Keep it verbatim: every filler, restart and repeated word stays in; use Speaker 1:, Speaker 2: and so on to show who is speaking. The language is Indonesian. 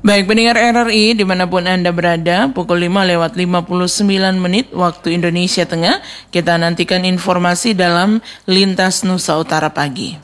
Speaker 1: Baik pendengar R R I dimanapun Anda berada, pukul lima lewat lima puluh sembilan menit waktu Indonesia Tengah, kita nantikan informasi dalam Lintas Nusa Utara Pagi.